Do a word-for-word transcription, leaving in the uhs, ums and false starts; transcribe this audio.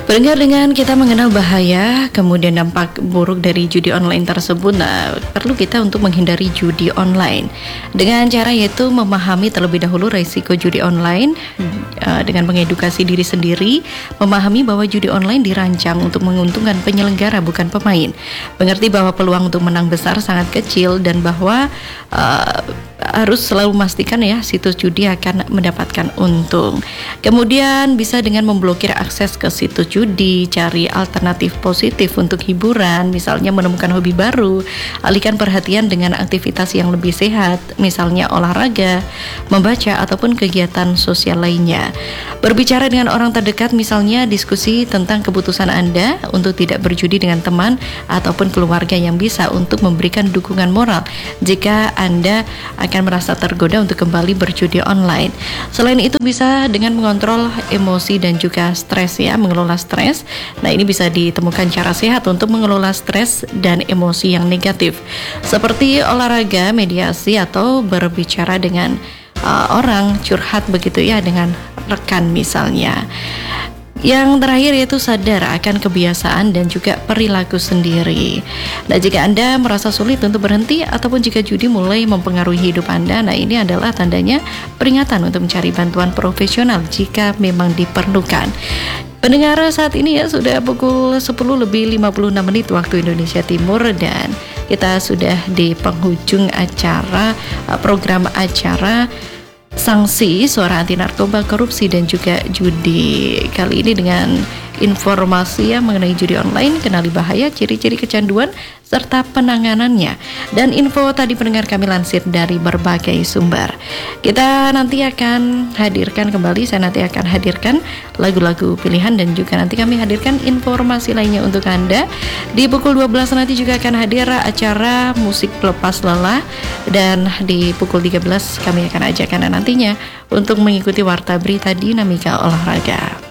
Pendengar, dengan kita mengenal bahaya kemudian dampak buruk dari judi online tersebut, nah, perlu kita untuk menghindari judi online dengan cara yaitu memahami terlebih dahulu risiko judi online uh, dengan mengedukasi diri sendiri, memahami bahwa judi online dirancang untuk menguntungkan penyelenggara bukan pemain, mengerti bahwa peluang untuk menang besar sangat kecil dan bahwa uh, harus selalu memastikan ya situs judi akan mendapatkan untung. Kemudian bisa dengan memblokir akses ke situs judi, cari alternatif positif untuk hiburan, misalnya menemukan hobi baru, alihkan perhatian dengan aktivitas yang lebih sehat, misalnya olahraga, membaca ataupun kegiatan sosial lainnya. Berbicara dengan orang terdekat, misalnya diskusi tentang keputusan Anda untuk tidak berjudi dengan teman ataupun keluarga yang bisa untuk memberikan dukungan moral jika Anda akan merasa tergoda untuk kembali berjudi online. Selain itu bisa dengan mengontrol emosi dan juga stres ya, mengelola stres. Nah, ini bisa ditemukan cara sehat untuk mengelola stres dan emosi yang negatif, seperti olahraga, mediasi, atau berbicara dengan uh, orang, curhat begitu ya, dengan rekan misalnya. Yang terakhir yaitu sadar akan kebiasaan dan juga perilaku sendiri. Nah, jika Anda merasa sulit untuk berhenti ataupun jika judi mulai mempengaruhi hidup Anda, nah ini adalah tandanya peringatan untuk mencari bantuan profesional jika memang diperlukan. Pendengar, saat ini ya sudah pukul sepuluh lebih lima puluh enam menit waktu Indonesia Timur dan kita sudah di penghujung acara program acara Sanksi Suara Anti Narkoba, Korupsi dan juga Judi. Kali ini dengan informasi ya mengenai judi online, kenali bahaya, ciri-ciri kecanduan serta penanganannya. Dan info tadi pendengar kami lansir dari berbagai sumber. Kita nanti akan hadirkan kembali, saya nanti akan hadirkan lagu-lagu pilihan dan juga nanti kami hadirkan informasi lainnya untuk Anda. Di pukul dua belas nanti juga akan hadir acara musik pelepas lelah dan di pukul tiga belas kami akan ajak Anda nantinya untuk mengikuti warta berita dinamika olahraga.